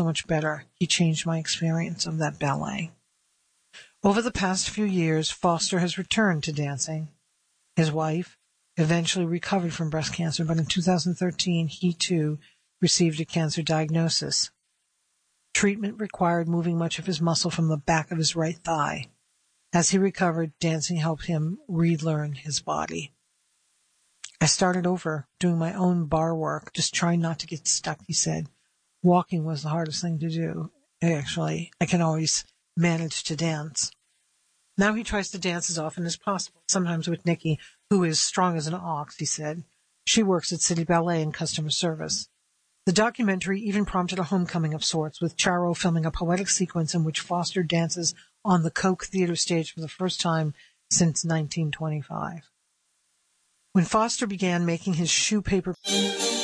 much better. He changed my experience of that ballet. Over the past few years, Foster has returned to dancing. His wife eventually recovered from breast cancer, but in 2013, he too received a cancer diagnosis. Treatment required moving much of his muscle from the back of his right thigh. As he recovered, dancing helped him relearn his body. I started over doing my own bar work, just trying not to get stuck, he said. Walking was the hardest thing to do. Actually, I can always manage to dance. Now he tries to dance as often as possible, sometimes with Nikki, who is strong as an ox, he said. She works at City Ballet in customer service. The documentary even prompted a homecoming of sorts, with Charo filming a poetic sequence in which Foster dances on the Coke Theater stage for the first time since 1925. When Foster began making his shoe paper